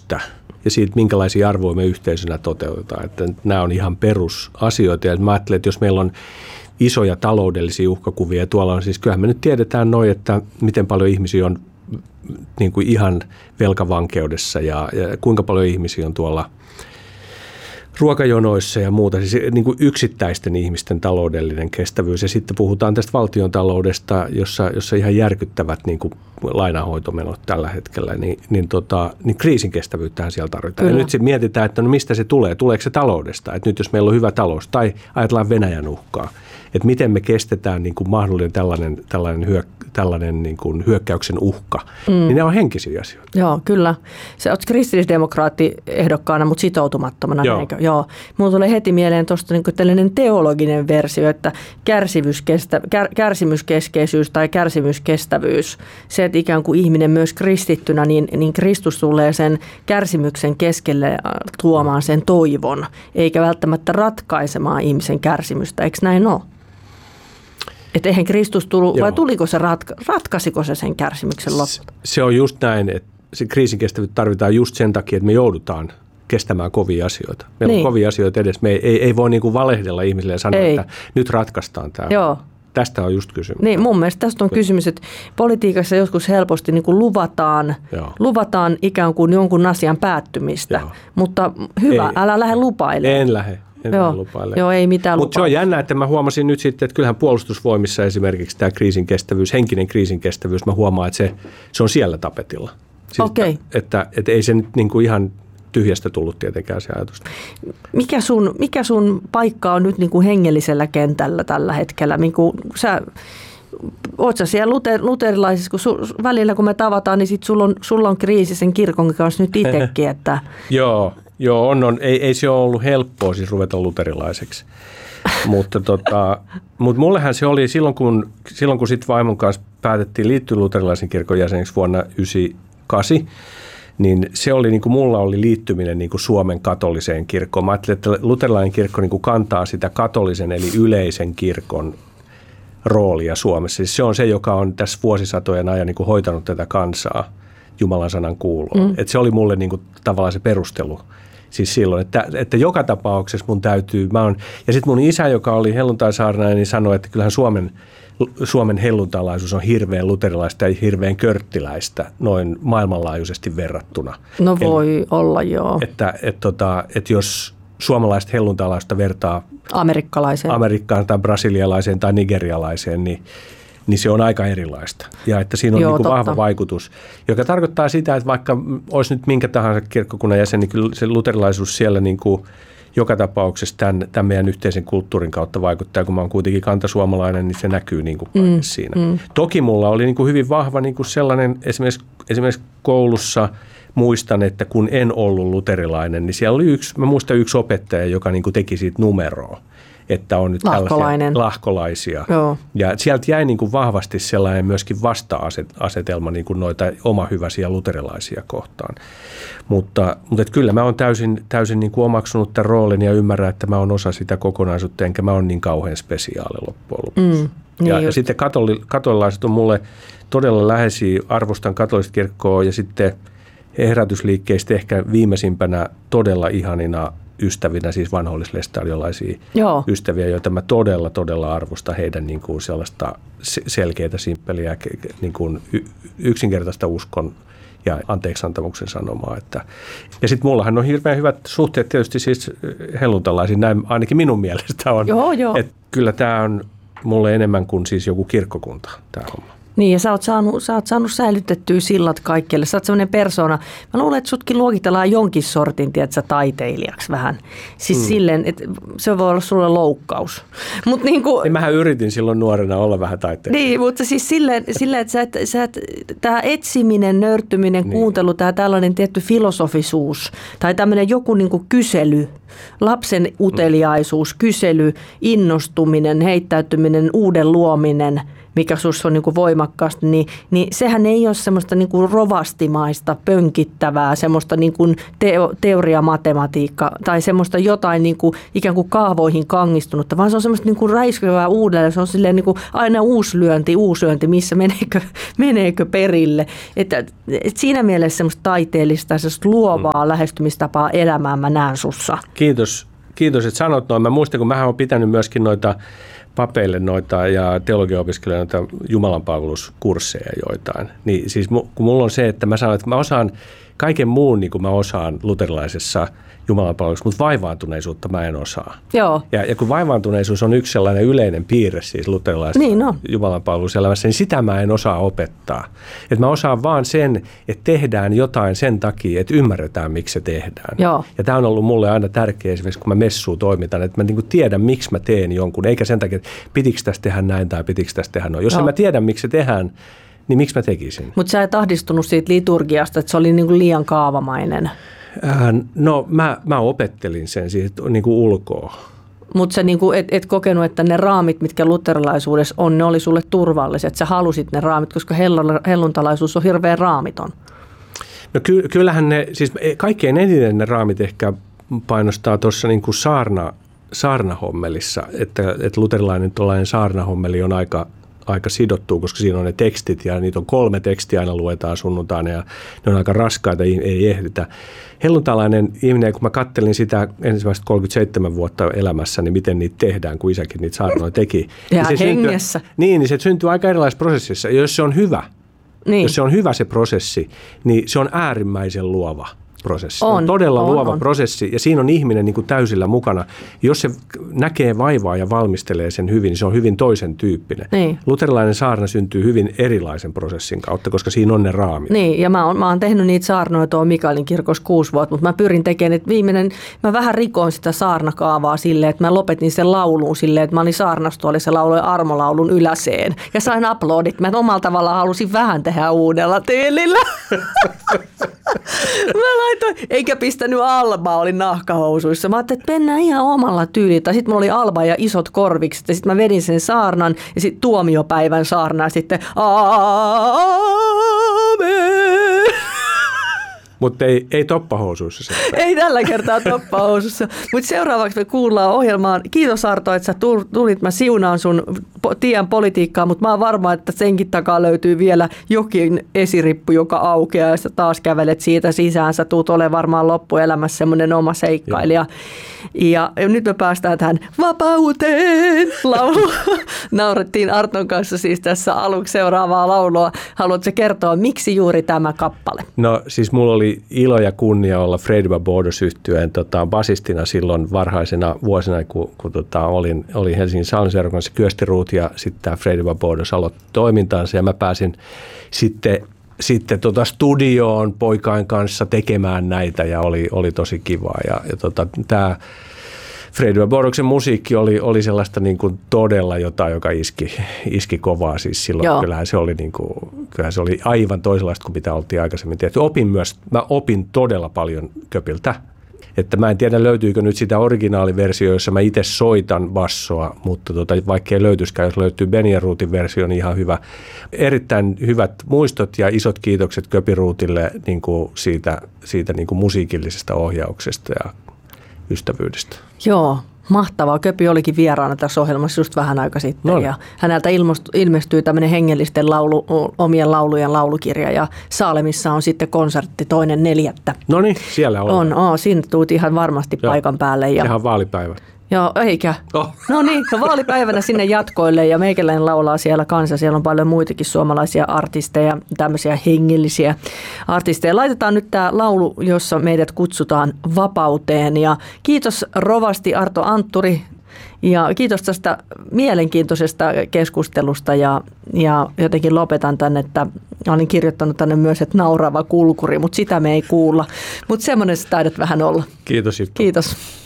yhteisöstä ja siitä, minkälaisia arvoja me yhteisönä toteutetaan. Että nämä on ihan perusasioita. Ja mä ajattelen, että jos meillä on isoja taloudellisia uhkakuvia, ja tuolla on siis, kyllähän me nyt tiedetään noin, että miten paljon ihmisiä on niin kuin ihan velkavankeudessa ja kuinka paljon ihmisiä on tuolla ruokajonoissa ja muuta, siis niin kuin yksittäisten ihmisten taloudellinen kestävyys. Ja sitten puhutaan tästä valtiontaloudesta, jossa ihan järkyttävät niin kuin lainahoitomenot tällä hetkellä, niin kriisin kestävyyttähän siellä tarvitaan. Kyllä. Ja nyt sitten mietitään, että no mistä se tulee, tuleeko se taloudesta, että nyt jos meillä on hyvä talous tai ajatellaan Venäjän uhkaa, että miten me kestetään niin kuin mahdollinen tällainen niin kuin hyökkäyksen uhka, niin ne on henkisiä asioita. Joo, kyllä. Sä oot kristillisdemokraatti ehdokkaana, mutta sitoutumattomana. Joo. Eikö? Joo. Mulla tulee heti mieleen tuosta niin kuin tällainen teologinen versio, että kärsimyskeskeisyys tai kärsimyskestävyys, se, että ikään kuin ihminen myös kristittynä, niin Kristus tulee sen kärsimyksen keskelle tuomaan sen toivon, eikä välttämättä ratkaisemaan ihmisen kärsimystä. Eikö näin ole? Että eihän Kristus tullut, vai tuliko se, ratkaisiko se sen kärsimyksen lopulta? Se on just näin, että se kriisinkestävyyttä tarvitaan just sen takia, että me joudutaan kestämään kovia asioita. Meillä on kovia asioita edes. Me ei voi niin kuin valehdella ihmisille ja sanoa, että nyt ratkaistaan tämä. Joo. Tästä on just kysymys. Niin, mun mielestä tästä on kysymys, että politiikassa joskus helposti niin kuin luvataan ikään kuin jonkun asian päättymistä, mutta hyvä, älä lähde lupailemaan. En lähde. Joo, ei mitään. Mutta se on jännä, että mä huomasin nyt sitten, että kyllähän puolustusvoimissa esimerkiksi tämä kriisinkestävyys, henkinen kriisinkestävyys, mä huomaan, että se on siellä tapetilla. Siis että ei se nyt niin kuin ihan tyhjästä tullut tietenkään se ajatus. Mikä sun paikka on nyt niin kuin hengellisellä kentällä tällä hetkellä? Niin kuin oot sä siellä luterilaisissa, kun välillä kun me tavataan, niin sit sulla on kriisi sen kirkon kanssa nyt itsekin, että Joo, on. Ei se ole ollut helppoa siis ruveta luterilaiseksi, mutta mullehan se oli silloin kun sit vaimon kanssa päätettiin liittyä luterilaisen kirkon jäseneksi vuonna 1998, niin se oli niin kuin mulla oli liittyminen niin kuin Suomen katoliseen kirkkoon. Mä ajattelin, että luterilainen kirkko niin kuin kantaa sitä katolisen eli yleisen kirkon roolia Suomessa. Siis se on se, joka on tässä vuosisatojen ajan niin kuin hoitanut tätä kansaa Jumalan sanan kuuloon. Että se oli mulle niin kuin tavallaan se perustelu. Siis silloin, että joka tapauksessa mun täytyy, ja sitten mun isä, joka oli helluntaisaarnaaja, niin sanoi, että kyllähän Suomen helluntalaisuus on hirveän luterilaista ja hirveän körttiläistä noin maailmanlaajuisesti verrattuna. No voi olla, joo. Että jos suomalaiset helluntalaista vertaa Amerikkaan tai brasilialaiseen tai nigerialaiseen, niin se on aika erilaista. Ja että siinä on niin kuin vahva vaikutus, joka tarkoittaa sitä, että vaikka olisi nyt minkä tahansa kirkkokunnan jäsen, niin kyllä se luterilaisuus siellä niin kuin joka tapauksessa tämän meidän yhteisen kulttuurin kautta vaikuttaa. Kun mä oon kuitenkin kantasuomalainen, niin se näkyy niin kuin kaikessa siinä. Toki mulla oli niin kuin hyvin vahva niin kuin sellainen, esimerkiksi koulussa muistan, että kun en ollut luterilainen, niin siellä oli yksi opettaja, joka niin kuin teki siitä numeroa. Että on nyt tällaisia lahkolaisia. Joo. Ja sieltä jäi niin kuin vahvasti sellainen myöskin vasta-asetelma niin kuin noita omahyväisiä luterilaisia kohtaan. Mutta kyllä mä oon täysin niin kuin omaksunut tämän roolin ja ymmärrän, että mä oon osa sitä kokonaisuutta, enkä mä oon niin kauhean spesiaali loppujen lopuksi. Ja sitten katolilaiset on mulle todella läheisiä, arvostan katolista kirkkoa ja sitten herätysliikkeistä ehkä viimeisimpänä todella ihanina ystävinä, siis vanhollislestadiolaisia ystäviä, joita mä todella arvostan heidän niin kuin sellaista selkeää, simppeliä, niin kuin yksinkertaista uskon ja anteeksiantamuksen sanomaa. Ja sitten mullahan on hirveän hyvät suhteet tietysti siis helluntalaisiin, näin ainakin minun mielestä on. Joo. Että kyllä tämä on mulle enemmän kuin siis joku kirkkokunta, tämä homma. Niin, ja sä oot saanut säilytettyä sillat kaikkialle. Sä oot sellainen persoona. Mä luulen, että sutkin luokitellaan jonkin sortin, tiedätkö, taiteilijaksi vähän. Siis silleen, että se voi olla sulle loukkaus. Mut niin mähän yritin silloin nuorena olla vähän taiteilija. Niin, mutta siis silleen että tämä etsiminen, nörttyminen, kuuntelu, tämä tällainen tietty filosofisuus tai tämmöinen joku niin kuin kysely, lapsen uteliaisuus, kysely, innostuminen, heittäytyminen, uuden luominen, mikä sussa on niin kuin voimakkaasti, niin sehän ei ole semmoista niin kuin rovastimaista, pönkittävää, semmoista niin kuin teoriamatematiikkaa tai semmoista jotain niin kuin ikään kuin kaavoihin kangistunutta, vaan se on semmoista niin kuin räiskyvää uudelleen, se on silleen niin kuin aina uusyönti, missä meneekö perille. Että siinä mielessä semmoista taiteellista, semmoista luovaa lähestymistapaa elämään mä näen sussa. Kiitos, että sanot noin. Mä muistan, kun mähän olen pitänyt myöskin noita papeille ja teologiaopiskelijoita noita jumalanpalveluskursseja joitain. Niin siis kun mulla on se, että mä sanon, että mä osaan kaiken muun niin kuin mä osaan luterilaisessa jumalanpalveluksessa, mutta vaivaantuneisuutta mä en osaa. Joo. Ja kun vaivaantuneisuus on yksi sellainen yleinen piirre siis luterilaisessa jumalanpalveluselämässä, niin sitä mä en osaa opettaa. Että mä osaan vaan sen, että tehdään jotain sen takia, että ymmärretään, miksi se tehdään. Joo. Ja tämä on ollut mulle aina tärkeä esimerkiksi, kun mä messuun toimitan, että mä niin kuin tiedän, miksi mä teen jonkun, eikä sen takia, että pitikö tästä tehdä näin tai pitikö tästä tehdä noin. Jos en mä tiedä, miksi se tehdään, niin miksi mä tekisin? Mutta sä et ahdistunut siitä liturgiasta, että se oli niin kuin liian kaavamainen. No mä opettelin sen siitä niin kuin ulkoa. Mutta sä niin kuin et kokenut, että ne raamit, mitkä luterilaisuudessa on, ne oli sulle turvalliset. Sä halusit ne raamit, koska helluntalaisuus on hirveän raamiton. No kyllähän ne, siis kaikkein eniten ne raamit ehkä painostaa tuossa niin kuin saarnahommelissa, että luterilainen tuollainen saarnahommeli on aika sidottu, koska siinä on ne tekstit ja niitä on 3 tekstiä aina luetaan sunnuntaina ja ne on aika raskaita, ei ehditä. Helluntalainen ihminen, kun mä kattelin sitä ensimmäistä 37 vuotta elämässä, niin miten niitä tehdään, kun isäkin niitä saarnoja teki. Ja se hengessä. Niin se syntyy aika erilaisessa prosessissa. Ja jos se on hyvä, jos se on hyvä se prosessi, niin se on äärimmäisen luova prosessi. On todella luova prosessi ja siinä on ihminen niin kuin täysillä mukana. Jos se näkee vaivaa ja valmistelee sen hyvin, niin se on hyvin toisen tyyppinen. Niin. Luterilainen saarna syntyy hyvin erilaisen prosessin kautta, koska siinä on ne raamit. Niin, ja mä oon tehnyt niitä saarnoja tuolla Mikaelin kirkossa 6 vuotta, mutta mä pyrin tekemään, että mä vähän rikoin sitä saarnakaavaa silleen, että mä lopetin sen lauluun silleen, että mä olin saarnastuolissa lauloin armolaulun yläseen ja sain aplodit. Mä omalla tavallaan halusin vähän tehdä uudella tyylillä. Eikä pistänyt Albaa, oli nahkahousuissa. Mä ajattelin, että mennään ihan omalla tyylillä. Sitten mulla oli Alba ja isot korvikset ja sitten mä vedin sen saarnan ja sitten tuomiopäivän saarnaa sitten aamen. Mutta ei toppahousuissa. Ei tällä kertaa toppahousussa. Mutta seuraavaksi me kuullaan ohjelmaan. Kiitos Arto, että sä tulit. Mä siunaan sun tien politiikkaa, mutta mä oon varma, että senkin takaa löytyy vielä jokin esirippu, joka aukeaa ja sä taas kävelet siitä sisään. Sä tuut olemaan varmaan loppuelämässä semmoinen oma seikkailija. Ja nyt me päästään tähän vapauteen lauluun. Naurettiin Arton kanssa siis tässä aluksi seuraavaa laulua. Haluatko kertoa, miksi juuri tämä kappale? No siis mulla oli ilo ja kunnia olla Freddy Barbados-yhtyeen basistina silloin varhaisena vuosina, kun olin Helsingin Psalmiseuran kanssa Kyösti Ruut ja sitten tämä Freddy Barbados aloitti toimintaansa ja mä pääsin sitten studioon poikain kanssa tekemään näitä ja oli tosi kivaa ja tämä Freddy Barbadoksen musiikki oli sellaista niin kuin todella jotain, joka iski kovaa siis silloin. Kyllähän se oli aivan toisenlaista kuin mitä oltiin aikaisemmin tehty. Mä opin todella paljon Köpiltä. Että mä en tiedä, löytyykö nyt sitä originaaliversiota, jossa mä itse soitan bassoa, mutta vaikka ei löytyisikään, jos löytyy Benny Ruutin versio, niin ihan hyvä. Erittäin hyvät muistot ja isot kiitokset Köpi Ruutille niin kuin siitä niin kuin musiikillisesta ohjauksesta ja ystävyydestä. Joo, mahtavaa. Köpi olikin vieraana tässä ohjelmassa just vähän aika sitten. No. Ja häneltä ilmestyy tämmöinen hengellisten omien laulujen laulukirja ja Saalemissa on sitten konsertti 2.4. No niin, siellä on. Siinä tuut ihan varmasti paikan päälle. Sehän on vaalipäivä. Joo, eikä. No niin, vaalipäivänä sinne jatkoille ja meikäläinen laulaa siellä kanssa. Siellä on paljon muitakin suomalaisia artisteja, tämmöisiä hengellisiä artisteja. Laitetaan nyt tämä laulu, jossa meidät kutsutaan vapauteen. Ja kiitos rovasti Arto Antturi ja kiitos tästä mielenkiintoisesta keskustelusta ja jotenkin lopetan tänne, että olin kirjoittanut tänne myös, että naurava kulkuri, mutta sitä me ei kuulla. Mutta semmoinen sä taidat vähän olla. Kiitos Jutta. Kiitos.